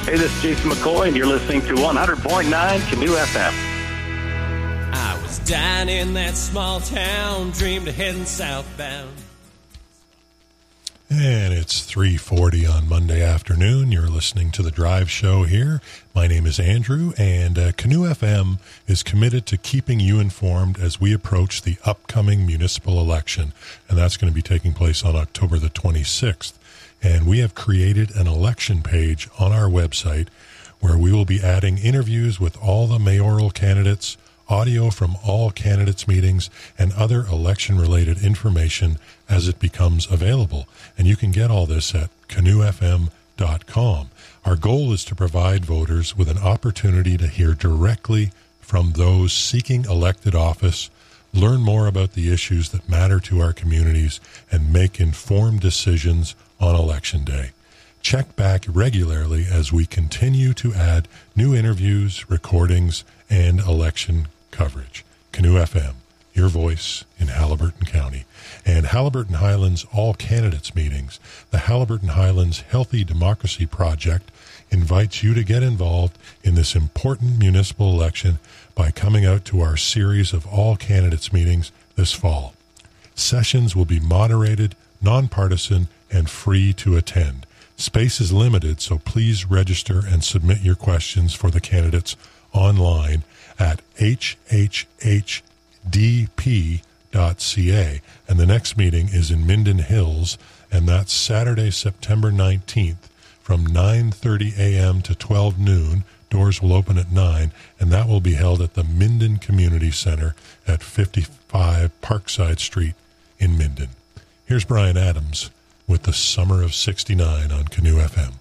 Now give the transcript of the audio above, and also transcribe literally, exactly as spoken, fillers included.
Hey, this is Jason McCoy, and you're listening to one hundred point nine Canoe F M. I was down in that small town, dreamed of heading southbound. And it's three forty on Monday afternoon. You're listening to The Drive Show here. My name is Andrew, and uh, Canoe F M is committed to keeping you informed as we approach the upcoming municipal election, and that's going to be taking place on October the twenty-sixth. And we have created an election page on our website where we will be adding interviews with all the mayoral candidates, audio from all candidates' meetings, and other election-related information as it becomes available. And you can get all this at canoe f m dot com. Our goal is to provide voters with an opportunity to hear directly from those seeking elected office, learn more about the issues that matter to our communities, and make informed decisions on Election Day. Check back regularly as we continue to add new interviews, recordings, and election coverage. Canoe F M, your voice in Haliburton County. And Haliburton Highlands All Candidates Meetings. The Haliburton Highlands Healthy Democracy Project invites you to get involved in this important municipal election by coming out to our series of all candidates meetings this fall. Sessions will be moderated, nonpartisan, and free to attend. Space is limited, so please register and submit your questions for the candidates online at h h h d p dot c a. And the next meeting is in Minden Hills, and that's Saturday, September nineteenth from nine thirty a.m. to twelve noon. Doors will open at nine, and that will be held at the Minden Community Center at fifty-five Parkside Street in Minden. Here's Brian Adams with the Summer of sixty-nine on Canoe F M.